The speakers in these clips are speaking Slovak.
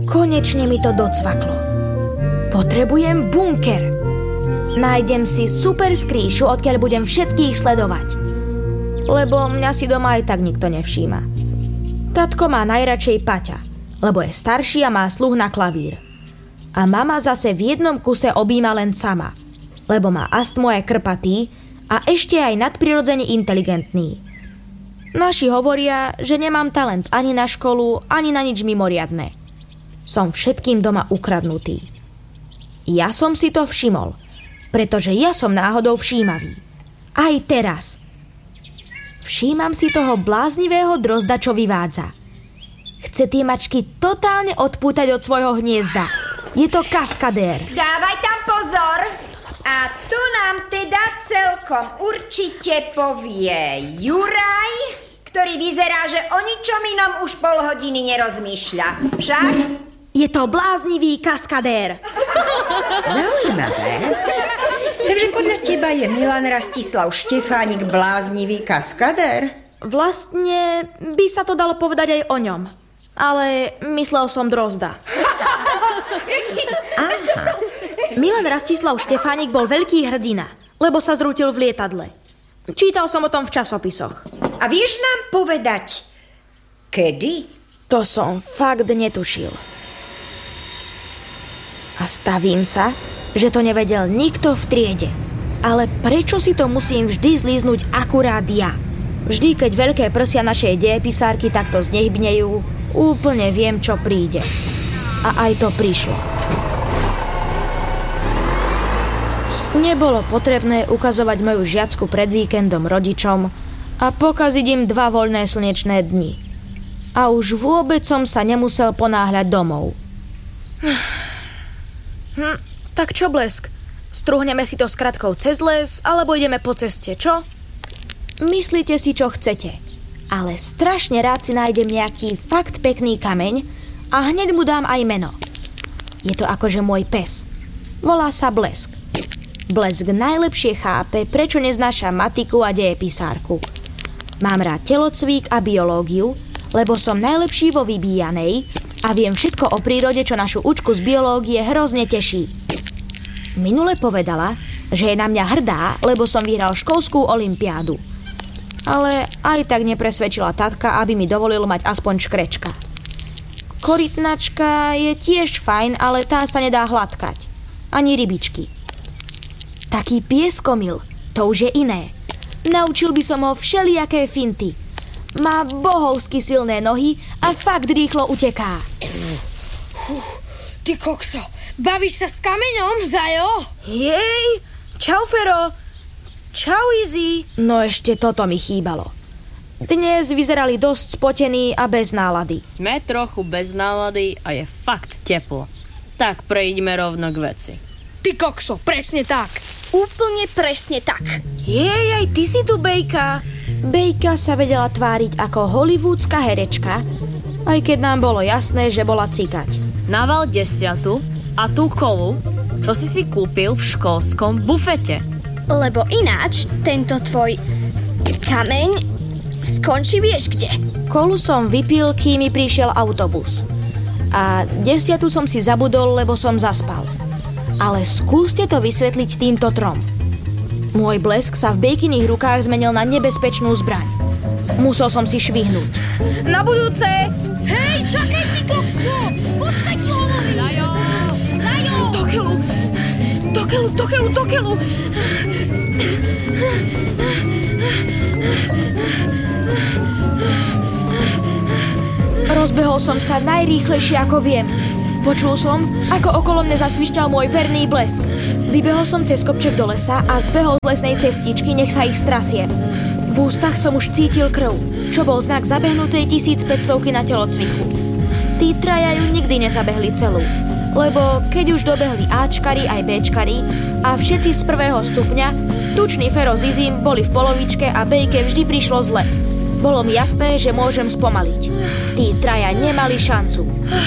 Konečne mi to docvaklo. Potrebujem bunker. Nájdem si super skrýšu, odkiaľ budem všetkých sledovať. Lebo mňa si doma aj tak nikto nevšíma. Tatko má najradšej Paťa, lebo je starší a má sluch na klavír. A mama zase v jednom kuse objíma len sama, lebo má astmu a je krpatý a ešte aj nadprirodzene inteligentný. Naši hovoria, že nemám talent ani na školu, ani na nič mimoriadne. Som všetkým doma ukradnutý. Ja som si to všimol, pretože ja som náhodou všímavý. Aj teraz. Všímam si toho bláznivého drozda, čo vyvádza. Chce tie mačky totálne odpútať od svojho hniezda. Je to kaskadér. Dávaj tam pozor. A to nám teda celkom určite povie Juraj, ktorý vyzerá, že o ničom inom už pol hodiny nerozmýšľa. Však? Je to bláznivý kaskadér. Zaujímavé. Takže podľa teba je Milan Rastislav Štefánik bláznivý kaskadér? Vlastne by sa to dalo povedať aj o ňom. Ale myslel som drozda. Aha. Milan Rastislav Štefánik bol veľký hrdina, lebo sa zrútil v lietadle. Čítal som o tom v časopisoch. A vieš nám povedať, kedy? To som fakt netušil. A stavím sa, že to nevedel nikto v triede. Ale prečo si to musím vždy zlíznuť akurát ja? Vždy, keď veľké prsia našej dejepisárky takto znehybnejú, úplne viem, čo príde. A aj to prišlo. Nebolo potrebné ukazovať moju žiacku pred víkendom rodičom a pokaziť im 2 voľné slnečné dni. A už vôbec som sa nemusel ponáhľať domov. Tak čo, Blesk? Struhneme si to s kratkou cez les, alebo ideme po ceste, čo? Myslíte si, čo chcete. Ale strašne rád si nájdem nejaký fakt pekný kameň a hneď mu dám aj meno. Je to akože môj pes. Volá sa Blesk. Blesk najlepšie chápe, prečo neznáša matiku a dejepisárku. Mám rád telocvík a biológiu, lebo som najlepší vo vybíjanej a viem všetko o prírode, čo našu učku z biológie hrozne teší. Minule povedala, že je na mňa hrdá, lebo som vyhral školskú olympiádu. Ale aj tak nepresvedčila tatka, aby mi dovolil mať aspoň škrečka. Korytnačka je tiež fajn, ale tá sa nedá hladkať. Ani rybičky. Taký pieskomil, to už je iné. Naučil by som ho všelijaké finty. Má bohovsky silné nohy a fakt rýchlo uteká. Ty kokso, bavíš sa s kameňom, Zajo? Jej, čau Fero. Čau Izzy. No ešte toto mi chýbalo. Dnes vyzerali dosť spotení a bez nálady. Sme trochu bez nálady a je fakt teplo. Tak prejdeme rovno k veci. Ty kokso, presne tak. Úplne presne tak. Jej, aj ty si tu, Bejka. Bejka sa vedela tváriť ako hollywoodská herečka, aj keď nám bolo jasné, že bola cikať. Naval 10 a tú kolu, čo si kúpil v školskom bufete. Lebo ináč tento tvoj kameň skončí vieš kde. Kolu som vypil, kým mi prišiel autobus. A 10 som si zabudol, lebo som zaspal. Ale skúste to vysvetliť týmto 3. Môj Blesk sa v Bejkyných rukách zmenil na nebezpečnú zbraň. Musel som si švihnúť. Na budúce! Hej, čakaj, ty kokso! Počkaj, ti hovorím! Zajo! Zajo! Do keľu! Rozbehol som sa najrýchlejšie, ako viem. Počul som, ako okolo mňa zasvišťal môj verný Blesk. Vybehol som cez kopček do lesa a zbehol z lesnej cestičky, nech sa ich strasiem. V ústach som už cítil krv, čo bol znak zabehnutej 1500 na telocviku. Tí traja ju nikdy nezabehli celú, lebo keď už dobehli Ačkari aj Bčkari a všetci z 1. stupňa, tučný Fero s Izim boli v polovičke a Bejke vždy prišlo zle. Bolo mi jasné, že môžem spomaliť. Tí traja nemali šancu.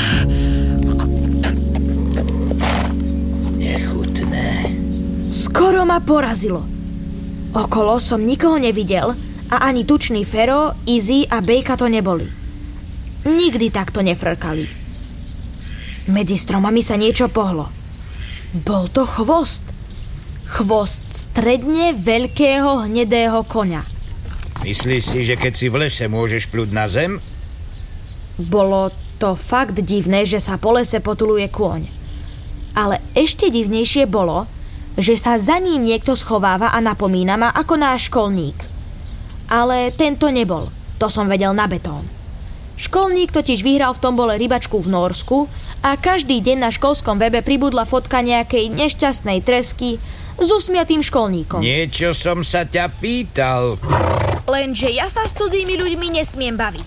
Skoro ma porazilo. Okolo som nikoho nevidel a ani tučný Fero, Izzy a Bejka to neboli. Nikdy takto nefrkali. Medzi stromami sa niečo pohlo. Bol to chvost. Chvost stredne veľkého hnedého koňa. Myslíš si, že keď si v lese, môžeš pľuť na zem? Bolo to fakt divné, že sa po lese potuluje kôň. Ale ešte divnejšie bolo, že sa za ním niekto schováva a napomína ma ako náš školník. Ale tento nebol, to som vedel na betón. Školník totiž vyhral v tombole rybačku v Nórsku a každý deň na školskom webe pribudla fotka nejakej nešťastnej tresky s usmiatým školníkom. Niečo som sa ťa pýtal. Lenže ja sa s cudzými ľuďmi nesmiem baviť.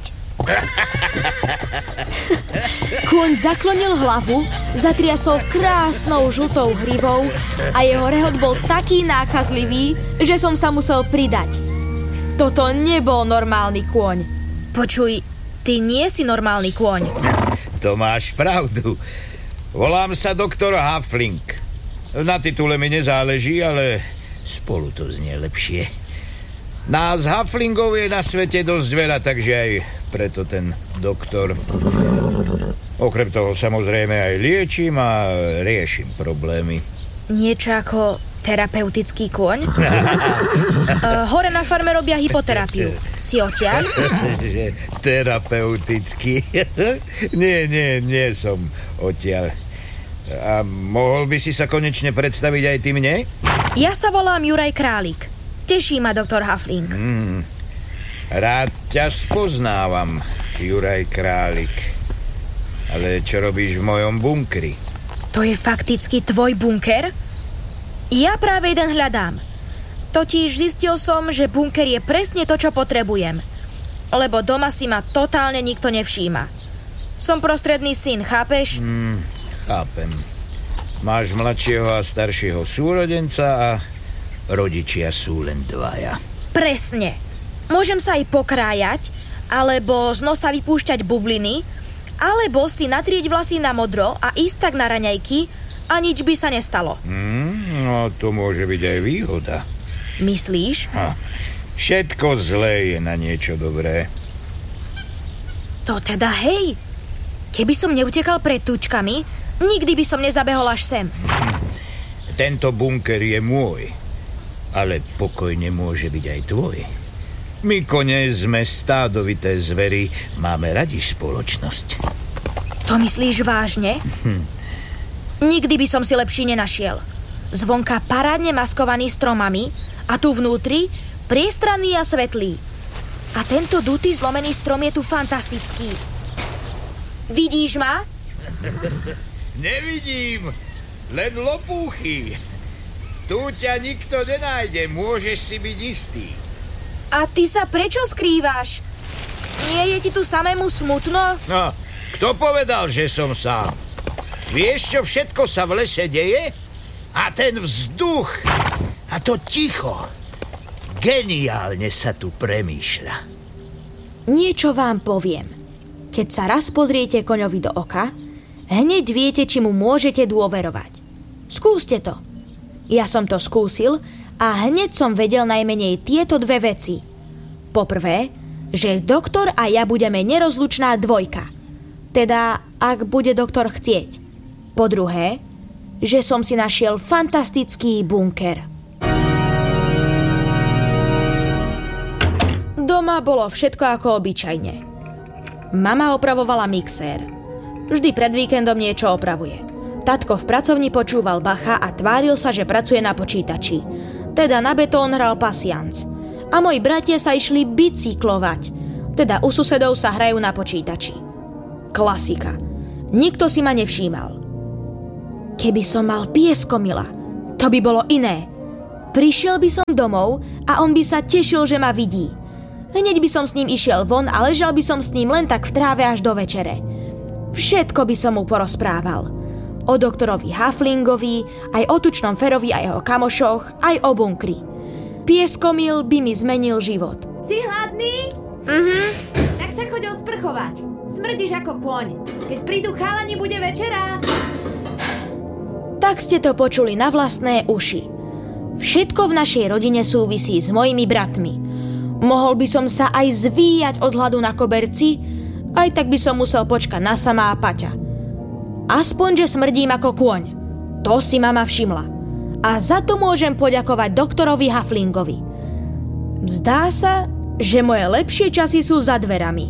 Kôň zaklonil hlavu, zatriasol krásnou žltou hrivou a jeho rehot bol taký nákazlivý, že som sa musel pridať. Toto nebol normálny kôň. Počuj, ty nie si normálny kôň. To máš pravdu. Volám sa doktor Hafling. Na titule mi nezáleží, ale spolu to znie lepšie. Nás Haflingov je na svete dosť veľa, takže aj preto ten doktor. Okrem toho samozrejme aj liečím a riešim problémy. Niečo ako terapeutický kôň? Hore na farme robia hypoterapiu. Si odtiaľ? Terapeutický? Nie som odtiaľ. A mohol by si sa konečne predstaviť aj ty mne? Ja sa volám Juraj Králik. Teší ma doktor Hafling. Rád ťa spoznávam, Juraj Králik. Ale čo robíš v mojom bunkri? To je fakticky tvoj bunker? Ja práve jeden hľadám. Totiž zistil som, že bunker je presne to, čo potrebujem. Lebo doma si ma totálne nikto nevšíma. Som prostredný syn, chápeš? Chápem. Máš mladšieho a staršieho súrodenca a rodičia sú len dvaja. Presne. Môžem sa aj pokrájať, alebo z nosa vypúšťať bubliny, alebo si natrieť vlasy na modro a ísť tak na raňajky a nič by sa nestalo. No, to môže byť aj výhoda. Myslíš? Všetko zlé je na niečo dobré. To teda hej. Keby som neutekal pred tučkami, nikdy by som nezabehol až sem. Tento bunker je môj, ale pokojne môže byť aj tvoj. My kone sme stádovité zvery, máme radi spoločnosť. To myslíš vážne? Nikdy by som si lepší nenašiel. Zvonka parádne maskovaný stromami a tu vnútri priestranný a svetlý. A tento dutý zlomený strom je tu fantastický. Vidíš ma? Nevidím, len lopúchy. Tu ťa nikto nenájde, môžeš si byť istý. A ty sa prečo skrývaš? Nie je ti tu samému smutno? No, kto povedal, že som sám? Vieš, čo všetko sa v lese deje? A ten vzduch, a to ticho. Geniálne sa tu premýšľa. Niečo vám poviem. Keď sa raz pozriete koňovi do oka, hneď viete, či mu môžete dôverovať. Skúste to. Ja som to skúsil a hneď som vedel najmenej tieto dve veci. Poprvé, že doktor a ja budeme nerozlučná dvojka. Teda, ak bude doktor chcieť. Po druhé, že som si našiel fantastický bunker. Doma bolo všetko ako obyčajne. Mama opravovala mixér. Vždy pred víkendom niečo opravuje. Tatko v pracovni počúval Bacha a tváril sa, že pracuje na počítači. Teda na betón hral pasianc. A moji bratia sa išli bicyklovať. Teda u susedov sa hrajú na počítači. Klasika. Nikto si ma nevšímal. Keby som mal pieskomila, to by bolo iné. Prišiel by som domov a on by sa tešil, že ma vidí. Hneď by som s ním išiel von a ležal by som s ním len tak v tráve až do večere. Všetko by som mu porozprával. O doktorovi Haflingovi, aj o tučnom Ferovi a jeho kamošoch, aj o bunkri. Pieskomil by mi zmenil život. Si hladný? Tak sa choď osprchovať. Smrdíš ako kôň. Keď prídu chalani, bude večera. Tak ste to počuli na vlastné uši. Všetko v našej rodine súvisí s mojimi bratmi. Mohol by som sa aj zvíjať od hladu na koberci, aj tak by som musel počkať na Sama a Paťa. Aspoň, že smrdím ako kôň. To si mama všimla. A za to môžem poďakovať doktorovi Haflingovi. Zdá sa, že moje lepšie časy sú za dverami.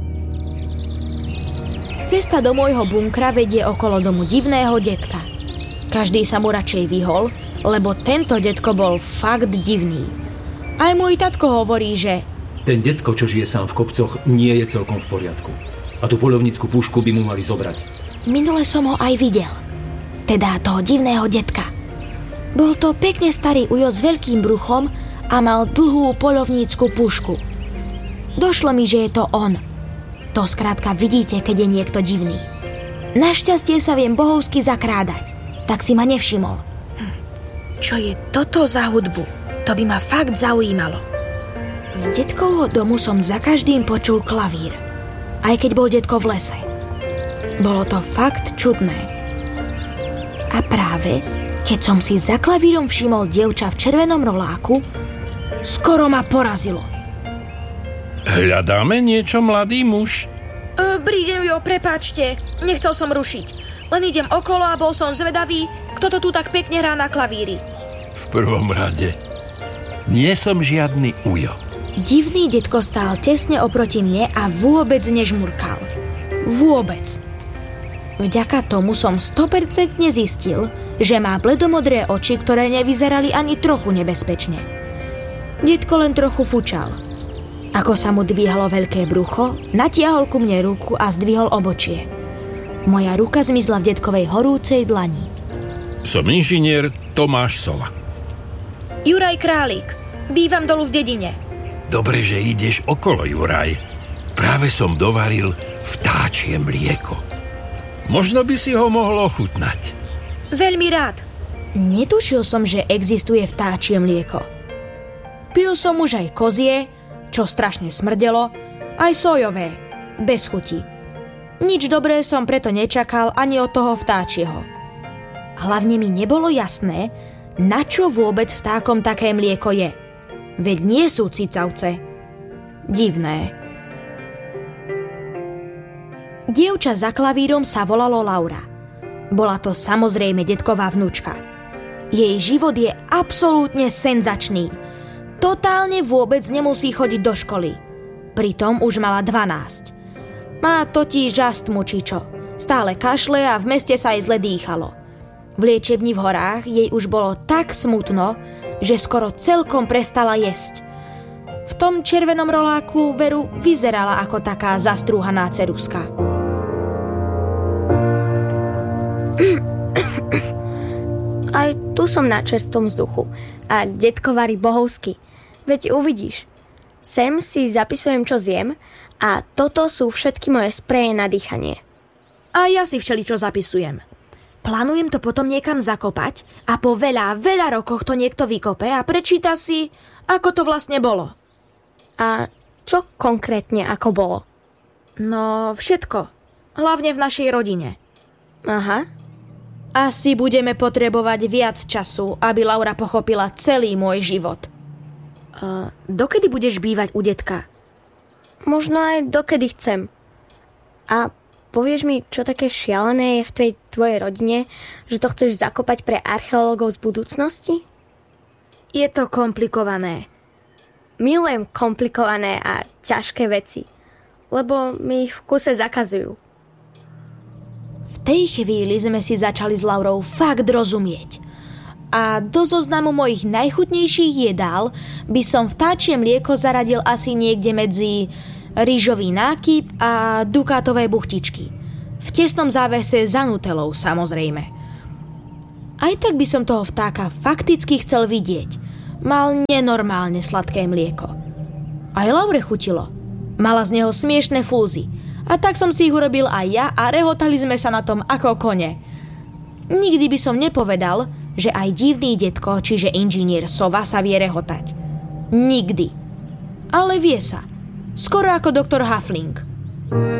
Cesta do môjho bunkra vedie okolo domu divného detka. Každý sa mu radšej vyhol, lebo tento detko bol fakt divný. Aj môj tatko hovorí, že ten detko, čo žije sám v kopcoch, nie je celkom v poriadku. A tú poľovnícku pušku by mu mali zobrať. Minule som ho aj videl. Teda toho divného detka. Bol to pekne starý ujo s veľkým bruchom a mal dlhú poľovnícku pušku. Došlo mi, že je to on. To skrátka vidíte, keď je niekto divný. Našťastie sa viem bohovsky zakrádať, tak si ma nevšimol. Čo je toto za hudbu? To by ma fakt zaujímalo. Z detkovho domu som za každým počul klavír, aj keď bol detko v lese. Bolo to fakt čudné. A práve, keď som si za klavírom všimol dievča v červenom roláku, skoro ma porazilo. Hľadáme niečo, mladý muž? Prídem, prepáčte, nechcel som rušiť. Len idem okolo a bol som zvedavý, kto to tu tak pekne hrá na klavíri. V prvom rade, nie som žiadny ujo. Divný detko stál tesne oproti mne a vôbec nežmurkal. Vôbec. Vďaka tomu som 100% zistil, že má bledomodré oči, ktoré nevyzerali ani trochu nebezpečne. Detko len trochu fučal. Ako sa mu dvíhalo veľké brucho, natiahol ku mne ruku a zdvihol obočie. Moja ruka zmizla v detkovej horúcej dlani. Som inžinier Tomáš Sova. Juraj Králik. Bývam dolu v dedine. Dobre, že ideš okolo, Juraj. Práve som dovaril vtáčie mlieko. Možno by si ho mohol ochutnať. Veľmi rád. Netušil som, že existuje vtáčie mlieko. Pil som už aj kozie, čo strašne smrdelo, aj sojové, bez chuti. Nič dobré som preto nečakal ani od toho vtáčieho. Hlavne mi nebolo jasné, na čo vôbec vtákom také mlieko je. Veď nie sú cicavce. Divné. Dievča za klavírom sa volalo Laura. Bola to samozrejme detková vnúčka. Jej život je absolútne senzačný. Totálne vôbec nemusí chodiť do školy. Pritom už mala 12. Má totiž astmu čičo. Stále kašle a v meste sa jej zle dýchalo. V liečebni v horách jej už bolo tak smutno, že skoro celkom prestala jesť. V tom červenom roláku veru vyzerala ako taká zastrúhaná ceruska. Aj tu som na čerstvom vzduchu a detko varí bohovsky. Veď uvidíš. Sem si zapisujem, čo zjem a toto sú všetky moje spreje na dýchanie. A ja si všeličo zapisujem. Plánujem to potom niekam zakopať a po veľa, veľa rokoch to niekto vykope a prečíta si, ako to vlastne bolo. A čo konkrétne ako bolo? No, všetko. Hlavne v našej rodine. Aha. Asi budeme potrebovať viac času, aby Laura pochopila celý môj život. Dokedy budeš bývať u detka? Možno aj dokedy chcem. A povieš mi, čo také šialené je v tvojej rodine, že to chceš zakopať pre archeológov z budúcnosti? Je to komplikované. Milujem komplikované a ťažké veci, lebo mi ich v kuse zakazujú. V tej chvíli sme si začali s Laurou fakt rozumieť. A do zoznamu mojich najchutnejších jedál by som vtáčie mlieko zaradil asi niekde medzi rýžový nákyp a dukátové buchtičky. V tesnom závese za nutelou, samozrejme. Aj tak by som toho vtáka fakticky chcel vidieť. Mal nenormálne sladké mlieko. Aj Laure chutilo. Mala z neho smiešné fúzy. A tak som si ich urobil aj ja a rehotali sme sa na tom ako kone. Nikdy by som nepovedal, že aj divný detko, čiže inžinier Sova, sa vie rehotať. Nikdy. Ale vie sa. Skoro ako doktor Hafling.